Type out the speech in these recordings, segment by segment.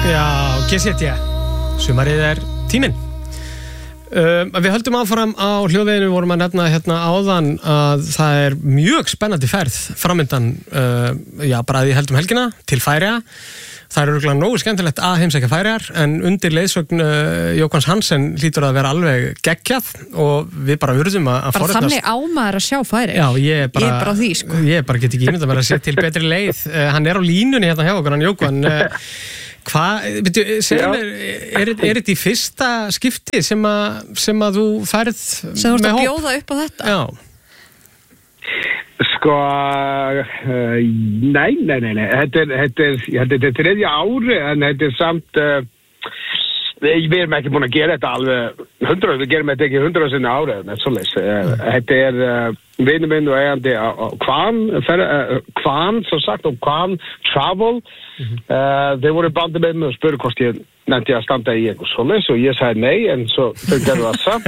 Já, GZT. Sumarið tíminn. Við höldum áfram á hljóðveginu, vorum að nefna hérna áðan að það mjög spennandi ferð framöndan, bara að ég heldum helgina til Færeyja. Það örugglega nógu skemmtilegt að heimsækja Færeyjar, en undir leiðsögn Jókvans Hansen hlýtur að vera alveg geggjað og við bara urðum að forðast. Bara þannig á maður að sjá Færeyjar. Já, ég er bara því, sko. Ég bara get ekki ímyndað mér að setja til betri leið. Hann á línunni hérna hjá okkur, hann Jókvan. Segðu mér, er þetta í fyrsta skipti sem að þú færð sem þú ert að bjóða upp á þetta? Já. Sko, nei. Þetta er þriðja ári, en þetta er samt, við erum ekki búin að gera þetta alveg 100, við gerum þetta ekki 100 sinni árið, en svoleiðis. Þetta er vinur minn og eigandi á Kvan, svo sagt, og Kvan Travel. Þeir voru bandið með mig og spurði hvort ég nefndi að standa í eitthvað svoleiðis og ég sagði nei, en svo þau gerðu það samt.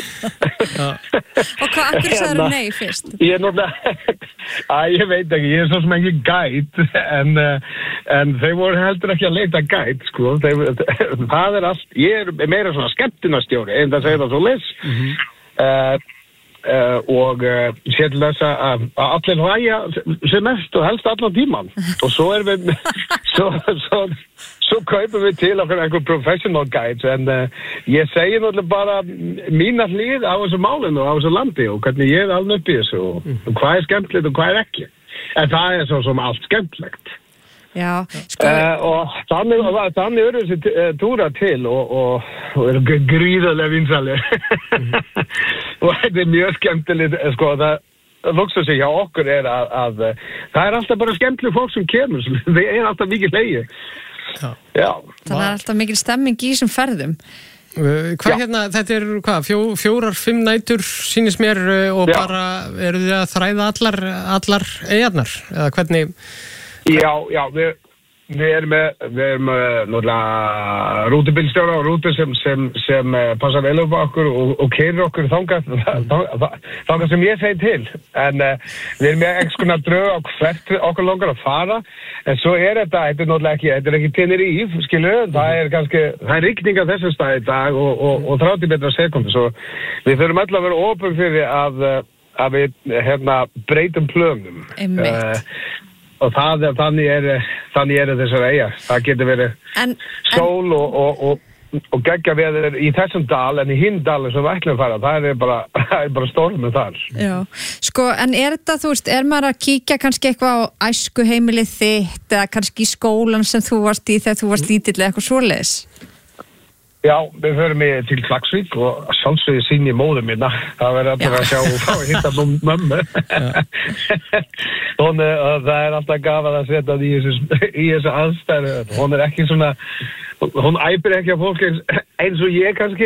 Og akkur sagði nei fyrst? Ég er náttúrulega, ég veit ekki, ég er svo sem ekki gæt, en þeir voru heldur ekki að leita gæt, sko. Það er allt, ég er meira svona skemmtunarstjóri, en það segir það svoleiðis. Og sér til þess að allir hlæja sem mest og helst allan tíman og svo við svo kaupum við til okkur einhver professional guides, en ég segi náttúrulega bara mína hlið á þessu málinu og á þessu landi og hvernig ég alveg upp í þessu og hvað er skemmtilegt og hvað er ekki, en það er svo sem allt skemmtilegt. Já, sko. Og þannig eru þessi túra til og eru gríðarlega vinsalir. Og þetta er mjög skemmtilegt, sko, það luksus sig hjá okkur er að það er alltaf bara skemmtileg fólk sem kemur, það er alltaf mikið hlegið. Já. Það er alltaf mikil stemming í þessum ferðum. Hérna, þetta er 4-5 nætur sýnist mér og bara eru þið að þræða allar eyjarnar, eða hvernig? Já, við erum náttúrulega rútubílstjóra og rútur sem passa vel upp á okkur og keyrir okkur þangað sem ég segi til. En við erum með einhvers konar drög á hvert okkur langar að fara, en svo þetta er náttúrulega ekki Tenerife, skilu, það er rigning af þessum stað í dag og 30 metra sekundu, svo við þurfum öll að vera opin fyrir að við breytum plönum. Og þannig er þessar eyjar. Það getur verið sól og geggja veður í þessum dal, en í hinn dalinn sem við ætlum að fara, það er bara stormur þar. Já, sko, en þetta, þú veist, er maður að kíkja kannski eitthvað á æskuheimilið þitt eða kannski í skólan sem þú varst í þegar þú varst lítill eða eitthvað svoleiðis? Já, við förum til Klaksvík og sjálfsögðu síni móður minna. Það verður alltaf að sjá og fá að hitta mömmu. Það er alltaf gaman að setja í þessu aðstæðu. Hún er ekki svona, hún æpir ekki á fólk eins og ég kannski.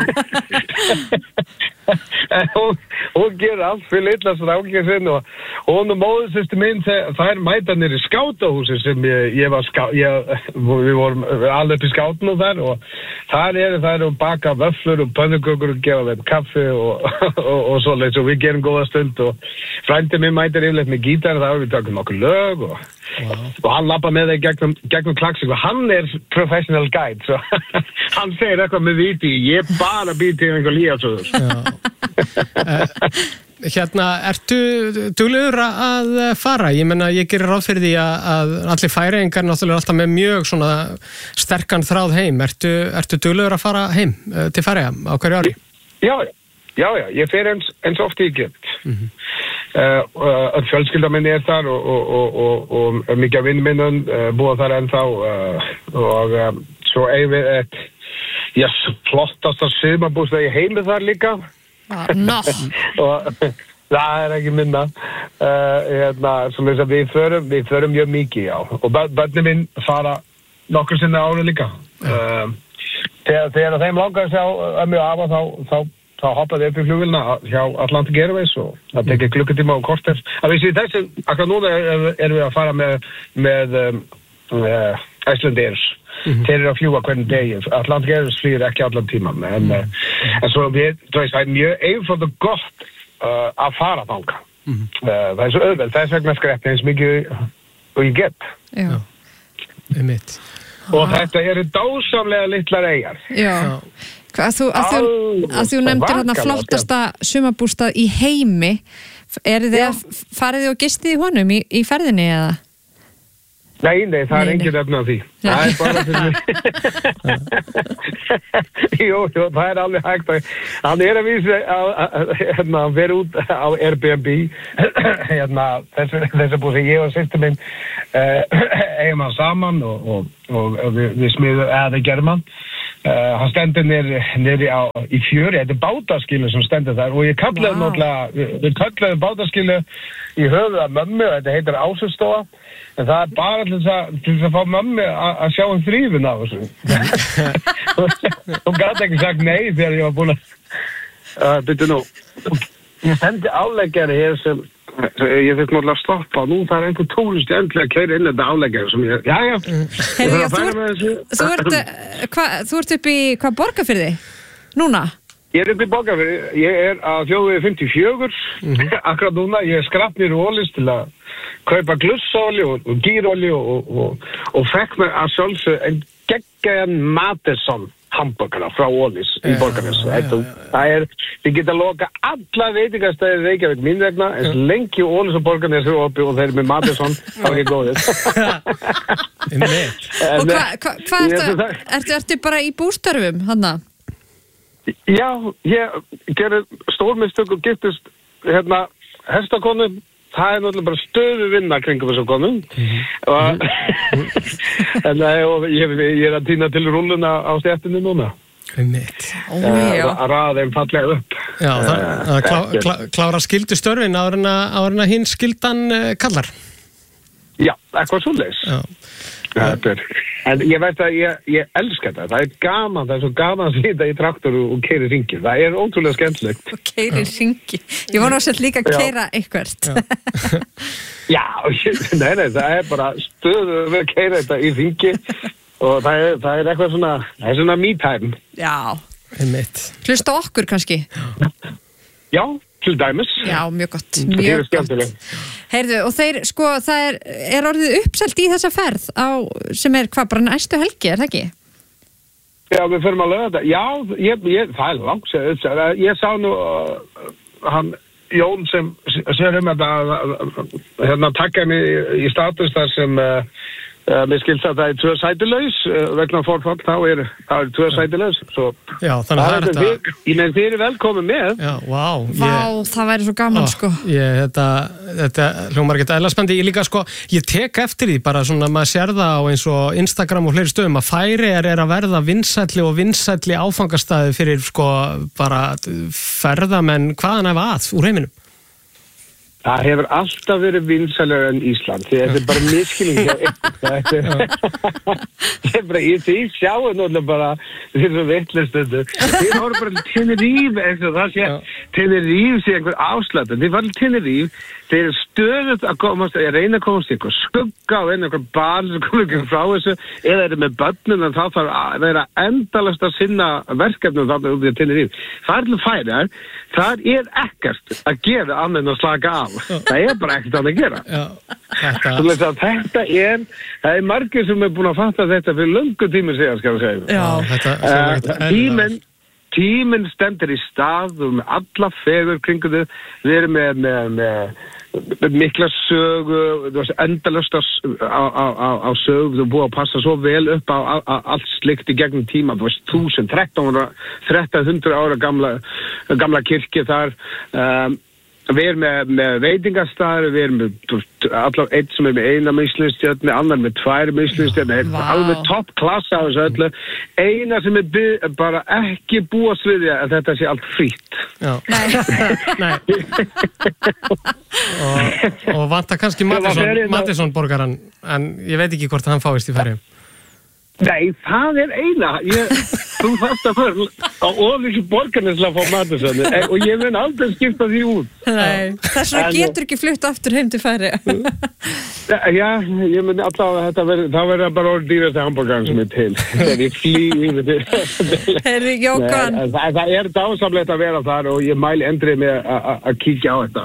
Hún gerir allt fyrir litla strákið sinn og hún og móðursystir minn, þær mæta niður í skátahúsi sem við vorum alveg upp í skátinu þar og þær eru baka vöfflur og pönnukökur og gefa þeim kaffi og svoleiðis og við gerum góða stund og frændi minn mætir yfirleitt með gítar, þá við tökum nokkur lög og hann labbar með þeim gegnum Klaksvík og hann er professional guide, svo hann segir eitthvað með viti, ég bara býð til einhver lífsöður. Hérna, ertu duglegur að fara? Ég meina, ég gerir ráð fyrir því að allir Færeyingar náttúrulega alltaf með mjög svona sterkan þráð heim. Ertu duglegur að fara heim til Færeyja á hverju ári? Já, ég fer eins oft í Egypt. Fjölskylda minni er þar og mikið af vinnum minnum búa þar ennþá og svo eigum við flottasta sumarbústað í heimi þar líka. Og það er ekki minna við förum mjög mikið, já, og börnin minn fara nokkur sinni ári líka. Þegar þeim langar að sjá ömmu og afa þá hoppaði upp í flugvélina hjá Atlantic Airways og það tekið klukkutíma og korter. Að við séum þessi, akkur núna erum við að fara með Iceland Airs. Þeir eru að fljúga hvernig degi. Atlantic Airways flýr ekki allan tíman, en svo það er mjög einfalt og gott að fara þanga. Það er svo auðvelt, þess vegna skreppni eins mikið og ég get. Já, einmitt. og þetta eru dásamlega litlar eyjar. Já. Að þú nefndir hérna flottasta sumarbústað í heimi, farið þið og gistið í honum í ferðinni eða? Nei, það engin efna á því. Það bara fyrir mig. Jú, það alveg hægt. Hann að vísa að vera út á Airbnb, þessi búið sem ég og systir minn eigum hann saman og við smiðum, eða gerum hann. Hann stendur nýri í fjöri, þetta bátaskilu sem stendur þar og ég kallaði náttúrulega, við kallaði bátaskilu í höfuð að mömmu, þetta heitir Ásustofa, en það bara til þess að fá mömmu að sjá þrýfun á þessu. Hún gat ekki sagt nei þegar ég var búin að byrja nú. Ég stendi áleggjari hér sem ég þurft náttúrulega að stoppa og nú það einhver túristi endlega að keyra inn þetta áleggjari sem ég, jæja. Þú ert upp í hvað Borgarfirði? Núna? Ég upp í Borgarfirði, ég að þjóðvegi 54, akkurat núna, ég skrapp mér Ólís til að kaupa glussolíu og gírolíu og fekk mér að sjálfsög en geggjaðan Madison hamburgara frá Ólís í Borgarfirði. Þið geta loka alla veitingastæðir Reykjavík mín vegna, en lengi Ólís og Borgarfirði eru oppi og þeir eru með Madison, það var ekki góðið. Og hvað ertu bara í bústörfum, hanna? Já, ég gerði stórmistök og giftist hestakonu. Það náttúrulega bara stöðu vinna kringum þessu konum. En ég að týna til rúlluna á stjættinu núna. Að raða þeim fallega upp. Já, það klára skildu störfin áður en að hinn skildan kallar. Já, eitthvað svoleiðis. En ég veit að ég elska þetta. Það er gaman, það er svo gaman að sýta í traktor og keyra í hringi. Það er ótrúlega skemmtilegt. Og keyra í hringi. Ég vona að setja líka að keyra eitthvert. Já, nei, það er bara stöðu við að keyra þetta í hringi og það er eitthvað svona, það er svona me time. Já. Hlusta okkur kannski. Já, til dæmis. Já, mjög gott. Mjög gott. Heyrðu, og þeir, sko, það er orðið uppselt í þessa ferð sem hvað, bara næstu helgi, það ekki? Já, við förum að löga þetta. Já, það er langt. Ég sá nú hann Jón sem sér þetta takka mig í status þar sem mér skilst að það er 2 sætilaus vegna forfall, þá er 2 sætilaus. Já, þannig að þetta... Ég með þið velkomin með. Já, vá. Það væri svo gaman, sko. Þetta hljómar ekki eðla spennandi. Ég líka, sko, ég tek eftir því bara svona, maður sér það á eins og Instagram og fleiri stöðum að Færeyjar er að verða vinsælli áfangastæði fyrir, sko, bara ferðamenn hvaðan úr heiminum. Það hefur alltaf verið vinsælega en Ísland, því þetta er bara miskilning hjá ykkur. Þið sjáu náttúrulega bara því svo vitlaustundu. Þið voru bara Tenerife, það sé Tenerife sé einhver afslættur. Þið var Tenerife, þeir eru stöðugt að reyna að komast ykkur skugga og einhver barn sem komur ekki frá þessu, eða eru með börnum en þá þarf að vera endalast að sinna verkefnum þarna út í Tenerife. Það er Færeyjar, það er ekkert að gera annað en að slaka af. Það er bara ekkert að gera. Það er margir sem er búin að fatta þetta fyrir löngu tímur síðan, skal við segja. Tíminn stendur í stað og með alla fegur kringum þau. Við erum með mikla sögu, endalaust á sögu, þú búið að passa svo vel upp á allt slikt í gegnum tíma, 1300 ára gamla kirkju þar. Við erum með veitingastæður, við erum með allar einn sem er með 1 Michelin-stjörnu, annar með 2 Michelin-stjörnu, alveg topp klassa á þessu öllu. Eina sem er bara ekki búast við því að þetta sé allt frítt. Já. Nei. og vantar kannski Madison borgaran, en ég veit ekki hvort hann fáist í Færeyjum. Nei, það er eina. Þú fannst að fyrir á Ólís borgarnes að fá Madison og ég mun aldrei skipta því út. Nei, þess vegna getur ekki flutt aftur heim til Færeyja. Já, ég mun alltaf það verður bara orðið dýrasti hamburgarinn sem er til. Þegar ég flýg yfir til. Herri, Jókan. Það er dásamlegt að vera þar og ég mæli endrið með að kíkja á þetta.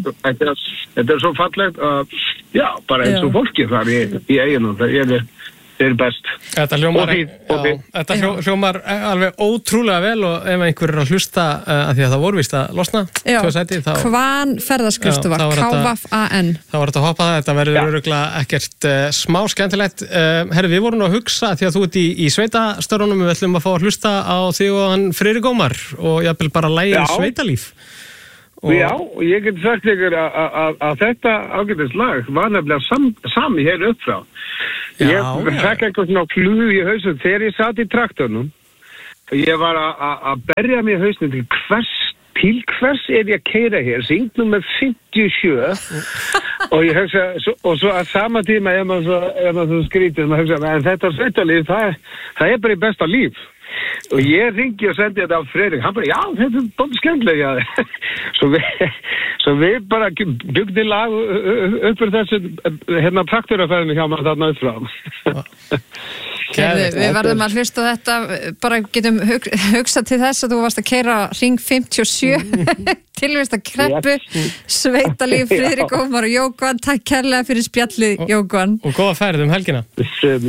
Þetta er svo fallegt, já, bara eins og fólki þar í eiginu. Það þeir eru best. Þetta hljómar alveg ótrúlega vel og ef einhver er að hlusta að því að það voru víst að losna Kvan ferðaskrifstofa KVAN þá var þetta að hoppa það, þetta verður örugglega ekkert smá skemmtilegt. Herri, við vorum að hugsa því að þú ert í sveitastörunum, við ætlum að fá að hlusta á þig og hann Friðrik Ómar og jafnvel bara lagið Sveitalíf. Já, og ég get sagt ykkur að þetta ágætislag var nefnilega sami hér upp frá. Ég fekk eitthvað svona flug í hausnum þegar ég satt í traktornum. Ég var að berja mér í hausnum til hvers er ég að keyra hér? Syngnum með 57 og ég hugsa, og svo að sama tíma ef maður skrítið, maður hugsa, en þetta sveitalíf, það er bara í besta líf. Og ég ringi og sendi þetta á Friðrik, hann bara, já, þetta er bótt skemmtilega. Svo við bara byggði lag upp fyrir þessu traktorafæðinu hjá maður þarna upp frá. Við verðum að hlusta þetta, bara getum hugsað til þess að þú varst að keyra Hring 57 tilvist að kreppu, Sveitalíf, Friðrik Ómar og Jókvan. Takk kærlega fyrir spjallið, Jókvan. Og góða færið helgina.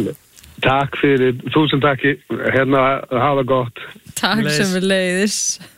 Takk fyrir, 1000 takk, hafa gott. Takk sem við leiðis.